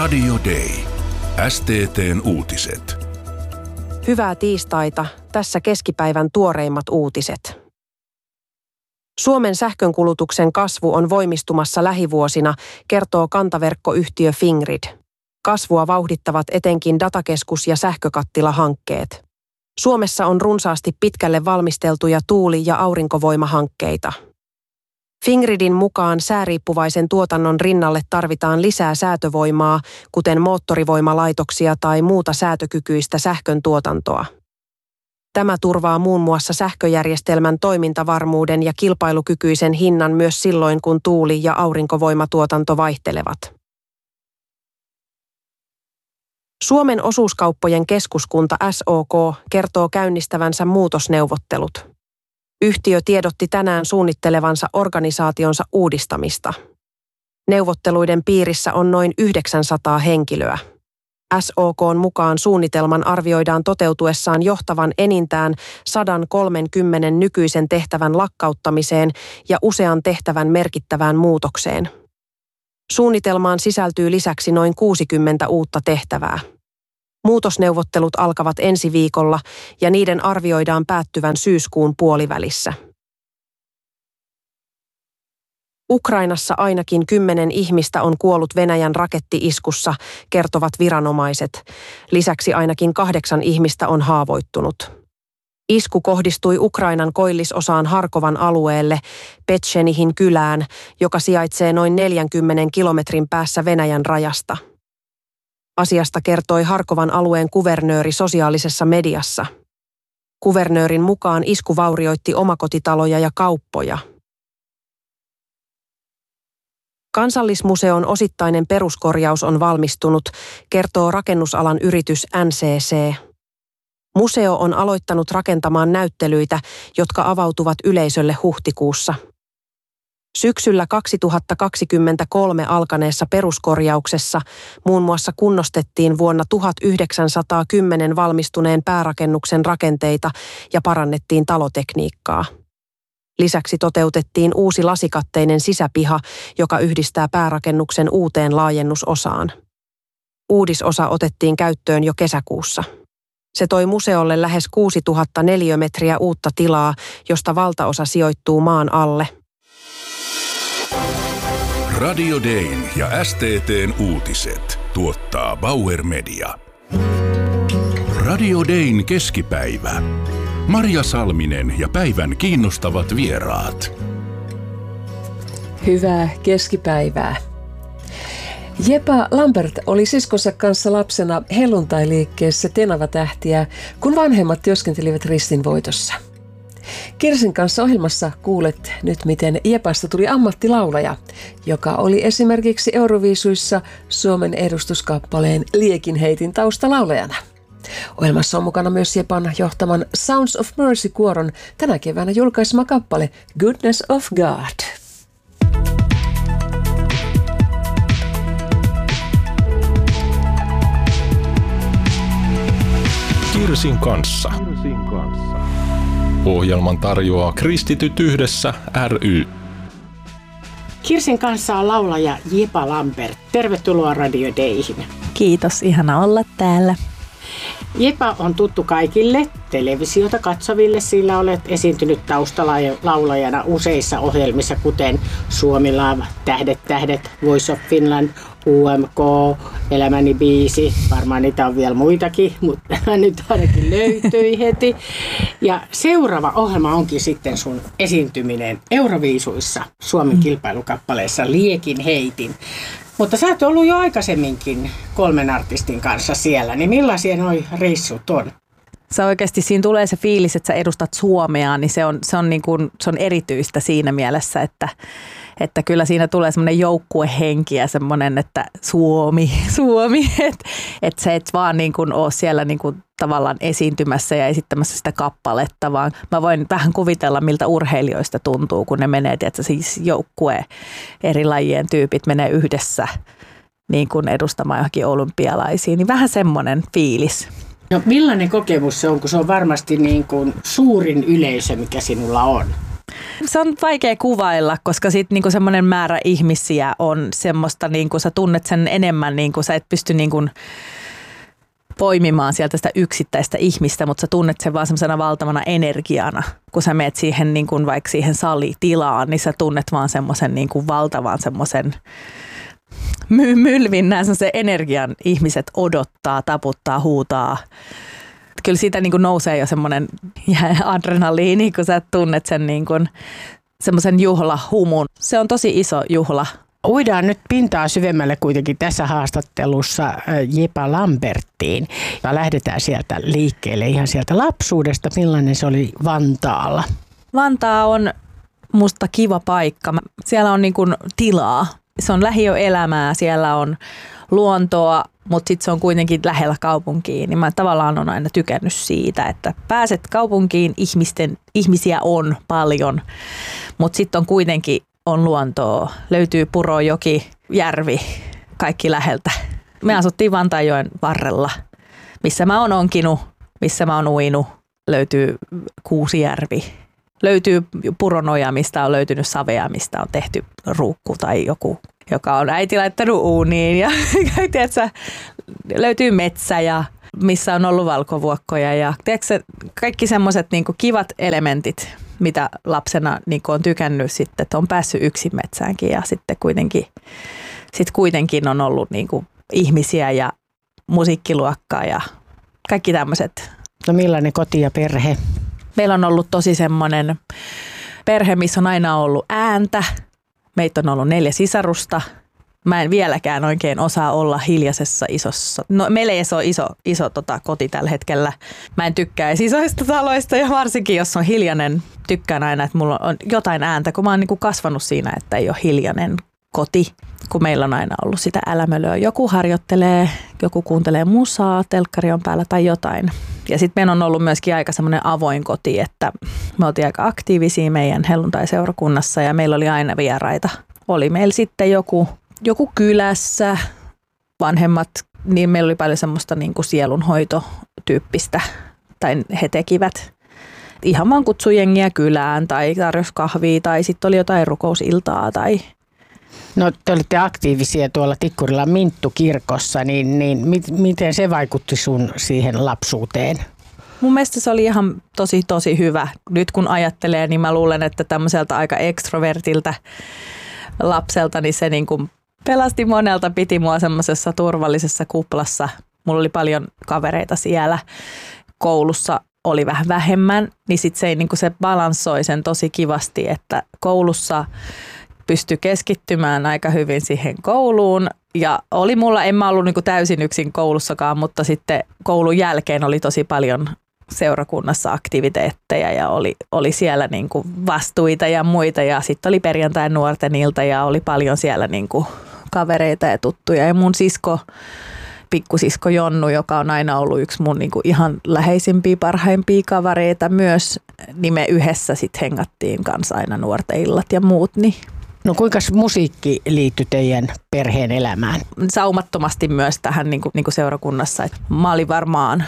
Radio Day. STT:n uutiset. Hyvää tiistaita. Tässä keskipäivän tuoreimmat uutiset. Suomen sähkönkulutuksen kasvu on voimistumassa lähivuosina, kertoo kantaverkkoyhtiö Fingrid. Kasvua vauhdittavat etenkin datakeskus- ja sähkökattila-hankkeet. Suomessa on runsaasti pitkälle valmisteltuja tuuli- ja aurinkovoimahankkeita. Fingridin mukaan sääriippuvaisen tuotannon rinnalle tarvitaan lisää säätövoimaa, kuten moottorivoimalaitoksia tai muuta säätökykyistä sähkön tuotantoa. Tämä turvaa muun muassa sähköjärjestelmän toimintavarmuuden ja kilpailukykyisen hinnan myös silloin, kun tuuli- ja aurinkovoimatuotanto vaihtelevat. Suomen osuuskauppojen keskuskunta SOK kertoo käynnistävänsä muutosneuvottelut. Yhtiö tiedotti tänään suunnittelevansa organisaationsa uudistamista. Neuvotteluiden piirissä on noin 900 henkilöä. SOK:n mukaan suunnitelman arvioidaan toteutuessaan johtavan enintään 130 nykyisen tehtävän lakkauttamiseen ja usean tehtävän merkittävään muutokseen. Suunnitelmaan sisältyy lisäksi noin 60 uutta tehtävää. Muutosneuvottelut alkavat ensi viikolla ja niiden arvioidaan päättyvän syyskuun puolivälissä. Ukrainassa ainakin 10 ihmistä on kuollut Venäjän rakettiiskussa, kertovat viranomaiset. Lisäksi ainakin 8 ihmistä on haavoittunut. Isku kohdistui Ukrainan koillisosaan Harkovan alueelle, Petšenihin kylään, joka sijaitsee noin 40 kilometrin päässä Venäjän rajasta. Asiasta kertoi Harkovan alueen kuvernööri sosiaalisessa mediassa. Kuvernöörin mukaan isku vaurioitti omakotitaloja ja kauppoja. Kansallismuseon osittainen peruskorjaus on valmistunut, kertoo rakennusalan yritys NCC. Museo on aloittanut rakentamaan näyttelyitä, jotka avautuvat yleisölle huhtikuussa. Syksyllä 2023 alkaneessa peruskorjauksessa muun muassa kunnostettiin vuonna 1910 valmistuneen päärakennuksen rakenteita ja parannettiin talotekniikkaa. Lisäksi toteutettiin uusi lasikatteinen sisäpiha, joka yhdistää päärakennuksen uuteen laajennusosaan. Uudisosa otettiin käyttöön jo kesäkuussa. Se toi museolle lähes 6000 neliömetriä uutta tilaa, josta valtaosa sijoittuu maan alle. Radio Dayn ja STT:n uutiset tuottaa Bauer Media. Radio Dayn keskipäivä. Marja Salminen ja päivän kiinnostavat vieraat. Hyvää keskipäivää. Jepa Lambert oli siskonsa kanssa lapsena helluntailiikkeessä Tenava-tähtiä, kun vanhemmat työskentelivät ristinvoitossa. Kirsin kanssa ohjelmassa kuulet nyt, miten Jepasta tuli ammattilaulaja, joka oli esimerkiksi Euroviisuissa Suomen edustuskappaleen Liekinheitin taustalaulajana. Ohjelmassa on mukana myös Jepan johtaman Sounds of Mercy-kuoron tänä keväänä julkaisema kappale Goodness of God. Kirsin kanssa. Ohjelman tarjoaa Kristityt yhdessä ry. Kirsin kanssa on laulaja Jepa Lambert. Tervetuloa Radio Dayhin. Kiitos, ihana olla täällä. Jepa on tuttu kaikille televisiota katsoville, sillä olet esiintynyt taustalaulajana useissa ohjelmissa, kuten Suomi Love, Tähdet, Voice of Finland, UMK, Elämäni biisi. Varmaan niitä on vielä muitakin, mutta nyt ainakin löytyi heti. Ja seuraava ohjelma onkin sitten sun esiintyminen Euroviisuissa Suomen kilpailukappaleessa Liekinheitin. Mutta sä oot ollut jo aikaisemminkin 3 artistin kanssa siellä, niin millaisia noi reissut on? Se oikeasti siinä tulee se fiilis, että sä edustat Suomea, niin se on erityistä siinä mielessä, että kyllä siinä tulee semmoinen joukkuehenki ja semmoinen, että Suomi, että se et vaan niin kuin ole siellä niin kuin tavallaan esiintymässä ja esittämässä sitä kappaletta, vaan mä voin vähän kuvitella, miltä urheilijoista tuntuu, kun ne menee, että siis joukkue eri lajien tyypit menee yhdessä niin kuin edustamaan johonkin olympialaisiin, niin vähän semmoinen fiilis. No millainen kokemus se on, kun se on varmasti niin kuin suurin yleisö, mikä sinulla on? Se on vaikea kuvailla, koska sitten niinku semmoinen määrä ihmisiä on semmoista, niinku sä tunnet sen enemmän, niinku sä et pysty niinku poimimaan sieltä sitä yksittäistä ihmistä, mutta sä tunnet sen vaan semmoisena valtavana energiana. Kun sä meet siihen niinku vaikka siihen salitilaan, niin sä tunnet vaan semmoisen niinku valtavan semmoisen mylvinnän, semmoisen energian ihmiset odottaa, taputtaa, huutaa. Kyllä siitä niin kuin nousee jo semmoinen adrenaliini, kun sä tunnet sen niin kuin semmoisen juhlahumun. Se on tosi iso juhla. Uidaan nyt pintaa syvemmälle kuitenkin tässä haastattelussa Jepa Lambertiin. Ja lähdetään sieltä liikkeelle ihan sieltä lapsuudesta. Millainen se oli Vantaalla? Vantaa on musta kiva paikka. Siellä on niin kuin tilaa. Se on lähiöelämää, siellä on luontoa, mutta sitten se on kuitenkin lähellä kaupunkiin. Niin mä tavallaan on aina tykännyt siitä, että pääset kaupunkiin, ihmisiä on paljon, mutta sitten on kuitenkin on luontoa. Löytyy Puro, joki, järvi, kaikki läheltä. Me asuttiin Vantaanjoen varrella, missä mä oon onkinut, missä mä oon uinut. Löytyy Kuusijärvi. Löytyy Puronoja, mistä on löytynyt savea, mistä on tehty ruukku tai joku, joka on äiti laittanut uuniin. Ja tiedätkö, löytyy metsä, ja missä on ollut valkovuokkoja. Ja tiedätkö, kaikki semmoiset niinku kivat elementit, mitä lapsena niinku on tykännyt sitten, että on päässyt yksin metsäänkin. Ja sitten kuitenkin on ollut niinku ihmisiä ja musiikkiluokkaa ja kaikki tämmöiset. No millainen koti ja perhe? Meillä on ollut tosi semmoinen perhe, missä on aina ollut ääntä. Meitä on ollut 4 sisarusta. Mä en vieläkään oikein osaa olla hiljaisessa isossa. No meillä ei se ole iso koti tällä hetkellä. Mä en tykkää isoista taloista ja varsinkin jos on hiljainen. Tykkään aina, että mulla on jotain ääntä, kun mä oon niinku kasvanut siinä, että ei ole hiljainen koti. Kun meillä on aina ollut sitä älämölöä. Joku harjoittelee, joku kuuntelee musaa, telkkari on päällä tai jotain. Ja sitten meillä on ollut myöskin aika semmoinen avoin koti, että me oltiin aika aktiivisia meidän helluntai-seurakunnassa ja meillä oli aina vieraita. Oli meillä sitten joku kylässä, vanhemmat, niin meillä oli paljon semmoista niin kuin sielunhoitotyyppistä, tai he tekivät ihan vaan kutsujengiä kylään tai tarjosi kahvia tai sitten oli jotain rukousiltaa tai... No te olitte aktiivisia tuolla Tikkurilan Minttu-kirkossa, niin miten se vaikutti sun siihen lapsuuteen? Mun mielestä se oli ihan tosi hyvä. Nyt kun ajattelee, niin mä luulen, että tämmöiseltä aika ekstrovertiltä lapselta, niin se niin kuin pelasti monelta, piti mua semmoisessa turvallisessa kuplassa. Mulla oli paljon kavereita siellä. Koulussa oli vähän vähemmän, niin sit se, niin kuin se balanssoi sen tosi kivasti, että koulussa pystyi keskittymään aika hyvin siihen kouluun ja oli mulla, en mä ollut niin kuin täysin yksin koulussakaan, mutta sitten koulun jälkeen oli tosi paljon seurakunnassa aktiviteetteja ja oli siellä niin kuin vastuita ja muita ja sitten oli perjantain nuorten ilta ja oli paljon siellä niin kuin kavereita ja tuttuja ja mun pikkusisko Jonnu, joka on aina ollut yksi mun niin kuin ihan läheisimpiä, parhaimpia kavereita myös, niin me yhdessä sitten hengattiin kanssa aina nuorten illat ja muut, niin no kuinka musiikki liittyi teidän perheen elämään? Saumattomasti myös tähän niin kuin seurakunnassa. Mä olin varmaan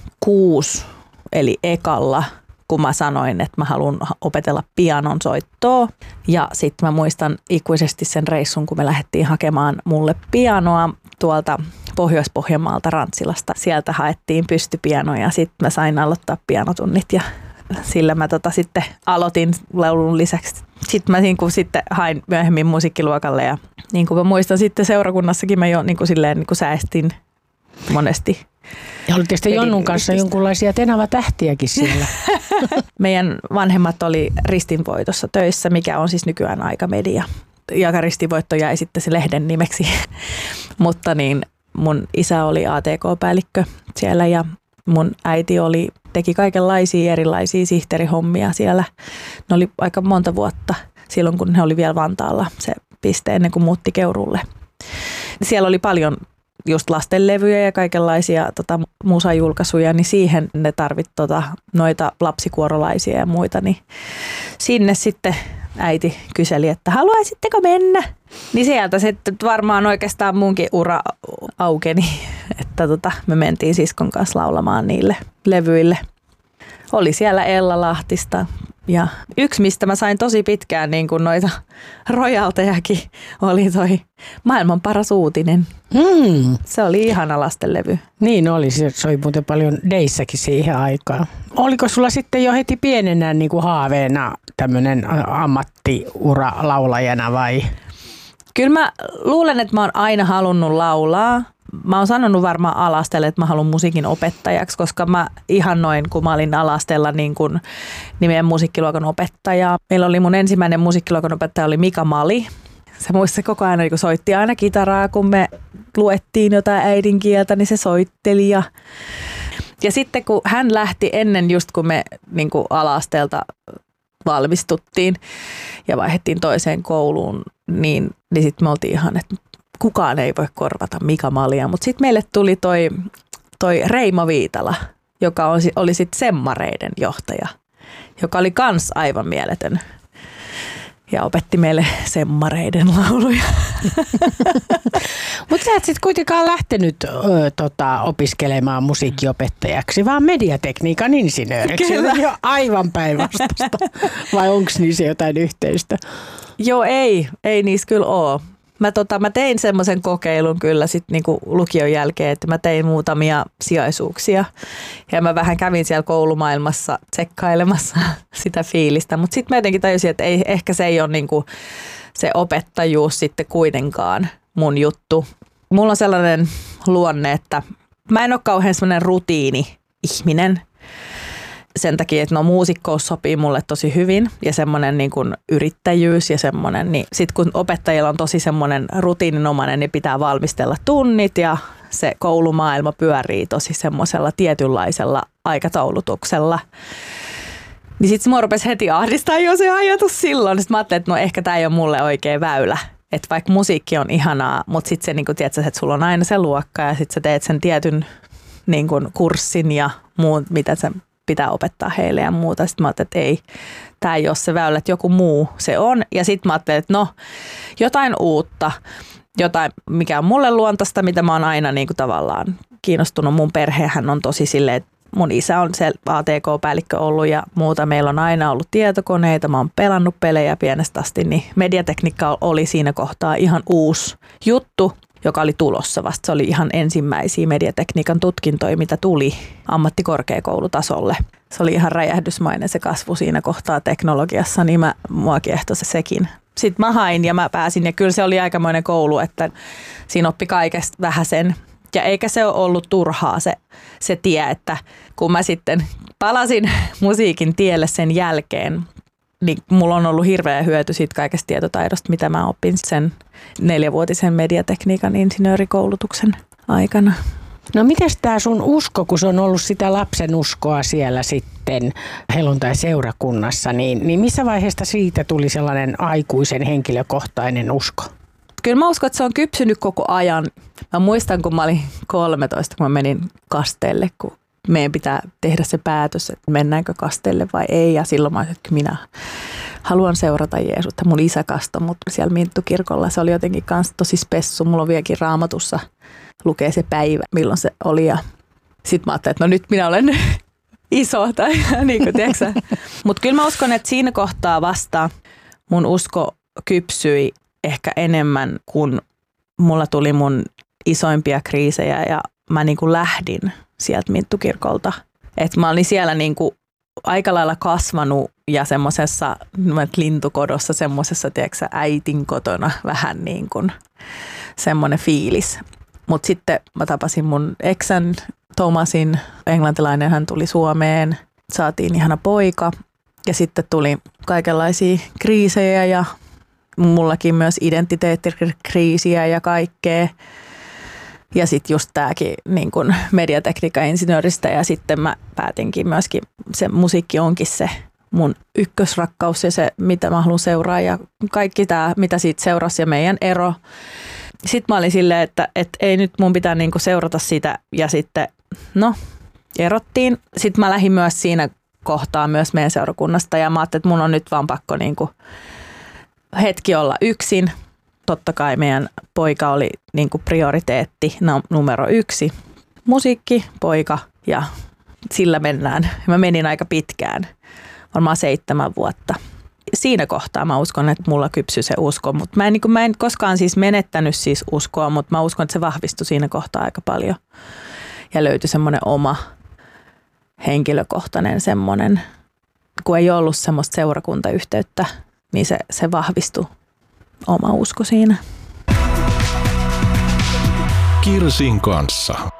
6, eli ekalla, kun mä sanoin, että mä haluan opetella pianon soittoa. Ja sitten mä muistan ikuisesti sen reissun, kun me lähdettiin hakemaan mulle pianoa tuolta Pohjois-Pohjanmaalta Rantsilasta. Sieltä haettiin pystypianoja ja sitten mä sain aloittaa pianotunnit ja sillä mä sitten aloitin laulun lisäksi. Sitten mä sitten hain myöhemmin musiikkiluokalle ja niin kuin mä muistan sitten seurakunnassakin mä jo niin kuin säästin monesti. Ja olitte sitten Jonnun kanssa jonkunlaisia tenava-tähtiäkin siellä. Meidän vanhemmat oli Ristinvoitossa töissä, mikä on siis nykyään Aika-media. Ja Ristinvoitto jäi sitten se lehden nimeksi. Mutta niin mun isä oli ATK-päällikkö siellä ja mun äiti teki kaikenlaisia erilaisia sihteerihommia siellä. Ne oli aika monta vuotta silloin, kun he oli vielä Vantaalla se piste ennen kuin muutti Keuruulle. Siellä oli paljon just lastenlevyjä ja kaikenlaisia musajulkaisuja, niin siihen ne tarvit noita lapsikuorolaisia ja muita. Niin sinne sitten äiti kyseli, että haluaisitteko mennä? Niin sieltä sitten varmaan oikeastaan munkin ura aukeni, että me mentiin siskon kanssa laulamaan niille levyille. Oli siellä Ella Lahtista, Ja yksi, mistä mä sain tosi pitkään niin kuin noita rojaltejakin, oli toi Maailman paras uutinen. Se oli ihana lastenlevy. Niin oli, se soi muuten paljon deissäkin siihen aikaan. Oliko sulla sitten jo heti pienenä niin kuin haaveena tämmöinen ammattiura laulajana vai? Kyllä mä luulen, että mä oon aina halunnut laulaa. Mä oon sanonut varmaan alastelle, että mä haluan musiikin opettajaksi, koska mä ihannoin, kun mä olin alastella niin kuin meidän musiikkiluokan opettajaa. Meillä oli mun ensimmäinen musiikkiluokan opettaja oli Mika Mali. Se muisti koko ajan, kun soitti aina kitaraa, kun me luettiin jotain äidinkieltä, niin se soitteli. Ja sitten kun hän lähti ennen just kun me niin kuin ala-asteelta valmistuttiin ja vaihdettiin toiseen kouluun, niin sitten me oltiin ihan, että kukaan ei voi korvata Mika Malia. Mutta sitten meille tuli toi Reima Viitala, joka oli sitten Semmareiden johtaja, joka oli kans aivan mieletön. Ja opetti meille Semmareiden lauluja. Mutta sä et sitten kuitenkaan lähtenyt opiskelemaan musiikkiopettajaksi, vaan mediatekniikan insinööriksi. Se on jo aivan päinvastaista. Vai onko niissä jotain yhteistä? Joo, ei niissä kyllä ole. Mä tein semmoisen kokeilun kyllä sitten niinku lukion jälkeen, että mä tein muutamia sijaisuuksia. Ja mä vähän kävin siellä koulumaailmassa tsekkailemassa sitä fiilistä. Mutta sitten mä jotenkin tajusin, että ehkä se ei ole niinku se opettajuus sitten kuitenkaan mun juttu. Mulla on sellainen luonne, että mä en ole kauhean semmoinen rutiini-ihminen. Sen takia, että muusikkous sopii mulle tosi hyvin ja semmoinen niin kuin yrittäjyys ja semmoinen, niin sitten kun opettajilla on tosi semmoinen rutiininomainen, niin pitää valmistella tunnit ja se koulumaailma pyörii tosi semmoisella tietynlaisella aikataulutuksella. Niin sitten mua rupesi heti ahdistaa jo se ajatus silloin. Sitten mä ajattelin, että no ehkä tämä ei ole mulle oikea väylä. Että vaikka musiikki on ihanaa, mutta sitten se niin kuin tiedät, että sulla on aina se luokka ja sitten sä teet sen tietyn niin kuin kurssin ja muut, mitä sä pitää opettaa heille ja muuta. Sitten mä ajattelin, että ei, tämä ei ole se väylä, että joku muu se on. Ja sitten mä ajattelin, että no, jotain uutta, jotain, mikä on mulle luontaista, mitä mä oon aina niin kuin tavallaan kiinnostunut. Mun perhehän on tosi silleen, että mun isä on se ATK-päällikkö ollut ja muuta. Meillä on aina ollut tietokoneita, mä oon pelannut pelejä pienestä asti, niin mediatekniikka oli siinä kohtaa ihan uusi juttu, joka oli tulossa vasta. Se oli ihan ensimmäisiä mediatekniikan tutkintoja, mitä tuli ammattikorkeakoulutasolle. Se oli ihan räjähdysmainen se kasvu siinä kohtaa teknologiassa, niin mua kiehtoi sekin. Sitten mä hain ja mä pääsin ja kyllä se oli aikamoinen koulu, että siinä oppi kaikesta vähäsen. Ja eikä se ole ollut turhaa se tie, että kun mä sitten palasin musiikin tielle sen jälkeen, niin mulla on ollut hirveä hyöty siitä kaikesta tietotaidosta, mitä mä opin sen 4-vuotisen mediatekniikan insinöörikoulutuksen aikana. No mites tää sun usko, kun se on ollut sitä lapsen uskoa siellä sitten helluntai-seurakunnassa, niin missä vaiheessa siitä tuli sellainen aikuisen henkilökohtainen usko? Kyllä mä uskon, että se on kypsynyt koko ajan. Mä muistan, kun mä olin 13, kun mä menin kasteelle, kun meidän pitää tehdä se päätös, että mennäänkö kasteelle vai ei. Ja silloin mä ajattelin, että minä haluan seurata Jeesusta. Mun isä kastoi mut siellä Minttukirkolla. Se oli jotenkin kans tosi spessu. Mulla on vieläkin Raamatussa lukee se päivä, milloin se oli. Ja sit mä ajattelin, että no nyt minä olen iso. Tai niin kuin, tiedätkö? Mut kyllä mä uskon, että siinä kohtaa vasta mun usko kypsyi ehkä enemmän, kun mulla tuli mun isoimpia kriisejä ja mä niin kuin lähdin sieltä Minttukirkolta. Että mä olin siellä niin kuin aika lailla kasvanut ja semmoisessa lintukodossa, semmoisessa tiedätkö, äitin kotona vähän niin kuin semmoinen fiilis. Mutta sitten mä tapasin mun eksän Thomasin, englantilainen, hän tuli Suomeen, saatiin ihana poika ja sitten tuli kaikenlaisia kriisejä ja mullakin myös identiteettikriisiä ja kaikkea. Ja sitten just tämäkin niin kun mediatekniikka-insinööristä ja sitten mä päätinkin myöskin, se musiikki onkin se mun ykkösrakkaus ja se, mitä mä haluan seuraa ja kaikki tämä, mitä siitä seurasi ja meidän ero. Sitten mä olin silleen, että ei nyt mun pitää niin kun seurata sitä ja sitten erottiin. Sitten mä lähdin myös siinä kohtaa myös meidän seurakunnasta ja mä ajattelin, että mun on nyt vaan pakko niin kun hetki olla yksin. Totta kai meidän poika oli niin kuin prioriteetti numero 1. Musiikki, poika ja sillä mennään. Mä menin aika pitkään. varmaan 7 vuotta. Siinä kohtaa mä uskon, että mulla kypsyi se usko, mutta mä en koskaan siis menettänyt siis uskoa, mutta mä uskon, että se vahvistui siinä kohtaa aika paljon. Ja löytyi semmoinen oma henkilökohtainen semmoinen, kun ei ollut semmoista seurakuntayhteyttä, niin se vahvistui oma usko siinä. Kirsin kanssa.